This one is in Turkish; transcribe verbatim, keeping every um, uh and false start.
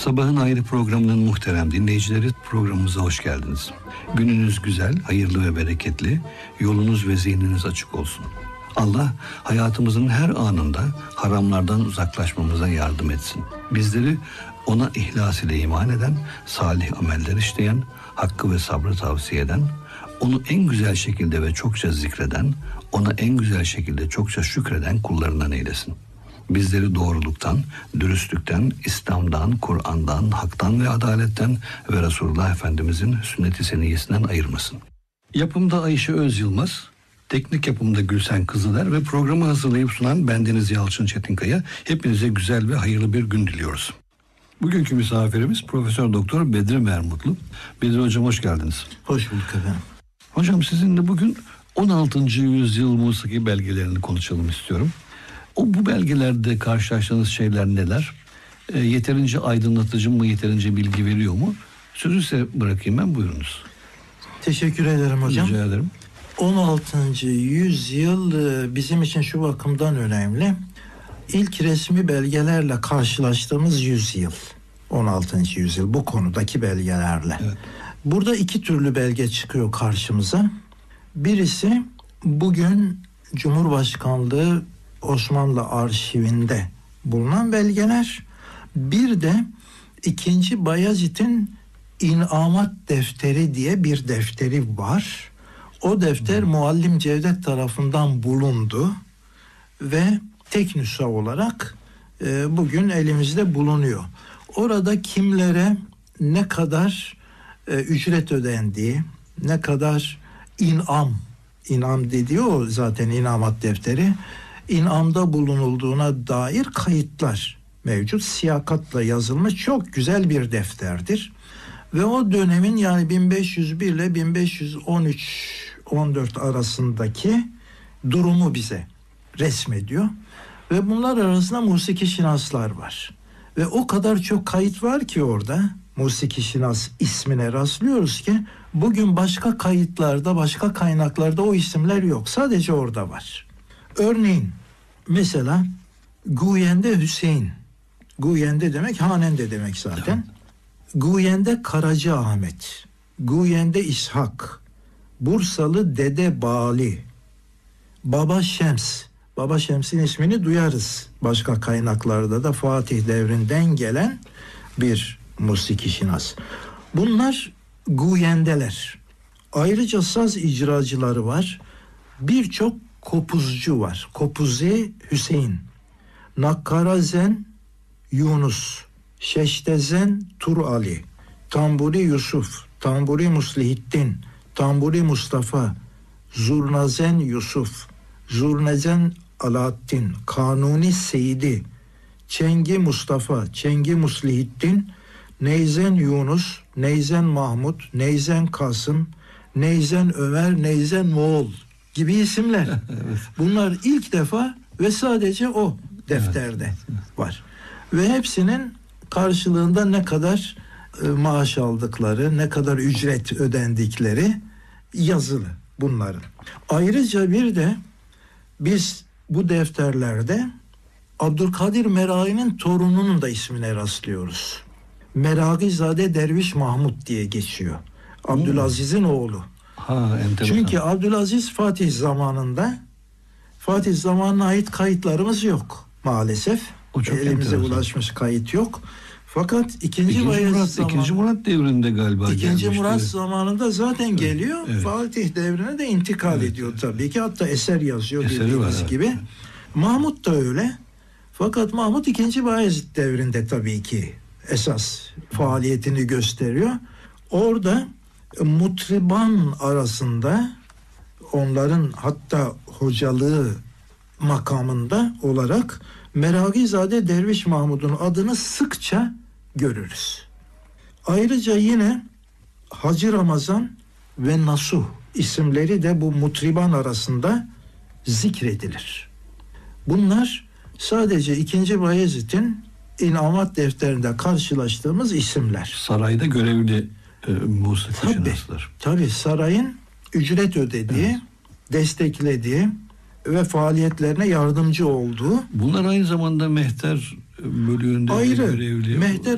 Sabahın Ayrı programının muhterem dinleyicileri, programımıza hoş geldiniz. Gününüz güzel, hayırlı ve bereketli, yolunuz ve zihniniz açık olsun. Allah hayatımızın her anında haramlardan uzaklaşmamıza yardım etsin. Bizleri ona ihlas ile iman eden, salih ameller işleyen, hakkı ve sabrı tavsiye eden, onu en güzel şekilde ve çokça zikreden, ona en güzel şekilde çokça şükreden kullarından eylesin. Bizleri doğruluktan, dürüstlükten, İslam'dan, Kur'an'dan, haktan ve adaletten ve Resulullah Efendimizin sünnet-i seniyyesinden ayırmasın. Yapımda Ayşe Öz Yılmaz, teknik yapımda Gülsen Kızıler ve programı hazırlayıp sunan bendeniz Yalçın Çetinkaya. Hepinize güzel ve hayırlı bir gün diliyoruz. Bugünkü misafirimiz Profesör Doktor Bedri Mermutlu. Bedri Hocam hoş geldiniz. Hoş bulduk efendim. Hocam sizinle bugün on altıncı yüzyıl musiki belgelerini konuşalım istiyorum. O bu belgelerde karşılaştığınız şeyler neler? E, yeterince aydınlatıcı mı, yeterince bilgi veriyor mu? Sözü size bırakayım ben, buyurunuz. Teşekkür ederim hocam. Rica ederim. on altıncı yüzyıl bizim için şu bakımdan önemli. İlk resmi belgelerle karşılaştığımız yüzyıl. on altıncı yüzyıl bu konudaki belgelerle. Evet. Burada iki türlü belge çıkıyor karşımıza. Birisi bugün Cumhurbaşkanlığı Osmanlı arşivinde bulunan belgeler. Bir de ikinci Bayezid'in İnamat Defteri diye bir defteri var. O defter hmm. Muallim Cevdet tarafından bulundu ve tek nüsha olarak e, bugün elimizde bulunuyor. Orada kimlere ne kadar e, ücret ödendiği, ne kadar inam, inam dediği o zaten İnamat Defteri, inamda bulunulduğuna dair kayıtlar mevcut. Siyakatla yazılmış çok güzel bir defterdir. Ve o dönemin yani bin beş yüz bir ile bin beş yüz on üç on dört arasındaki durumu bize resmediyor. Ve bunlar arasında musiki şinaslar var. Ve o kadar çok kayıt var ki orada musiki şinas ismine rastlıyoruz ki bugün başka kayıtlarda, başka kaynaklarda o isimler yok. Sadece orada var. Örneğin mesela Guyende Hüseyin. Guyende demek Hanende demek zaten. Evet. Guyende Karacaahmet, Guyende İshak, Bursalı Dede Bali, Baba Şems. Baba Şems'in ismini duyarız. Başka kaynaklarda da Fatih devrinden gelen bir musiki şinas. Bunlar Guyendeler. Ayrıca saz icracıları var. Birçok kopuzcu var. Kopuzi Hüseyin, Nakkarazen Yunus, Şeştezen Tur Ali, Tamburi Yusuf, Tamburi Muslihittin, Tamburi Mustafa, Zurnazen Yusuf, Zurnezen Alaaddin, Kanuni Seyidi, Çengi Mustafa, Çengi Muslihittin, Neyzen Yunus, Neyzen Mahmut, Neyzen Kasım, Neyzen Ömer, Neyzen Moğol gibi isimler. Evet. Bunlar ilk defa ve sadece o defterde evet, evet. var. Ve hepsinin karşılığında ne kadar e, maaş aldıkları, ne kadar ücret ödendikleri yazılı bunların. Ayrıca bir de biz bu defterlerde Abdülkadir Meragi'nin torununun da ismine rastlıyoruz. Meragizade Derviş Mahmut diye geçiyor. Abdülaziz'in hmm. oğlu. Ha, Çünkü Abdülaziz Fatih zamanında, Fatih zamanına ait kayıtlarımız yok maalesef. Elimize ulaşmış kayıt yok. Fakat ikinci, ikinci Bayezid Murat, zaman, ikinci Murat devrinde galiba ikinci gelmişti. Murat zamanında zaten geliyor. Evet. Fatih devrine de intikal evet, ediyor evet. tabii ki. Hatta eser yazıyor Eseri dediğimiz var, gibi. Evet. Mahmut da öyle. Fakat Mahmut ikinci Bayezid devrinde tabii ki esas faaliyetini gösteriyor. Orada mutriban arasında onların hatta hocalığı makamında olarak Meragizade Derviş Mahmud'un adını sıkça görürüz. Ayrıca yine Hacı Ramazan ve Nasuh isimleri de bu mutriban arasında zikredilir. Bunlar sadece ikinci Bayezid'in İnamat defterinde karşılaştığımız isimler. Sarayda görevli e, musiki şinaslar. Tabii sarayın ücret ödediği, evet. desteklediği ve faaliyetlerine yardımcı olduğu. Bunlar aynı zamanda mehter bölüğünde ayrı, görevli. Mehter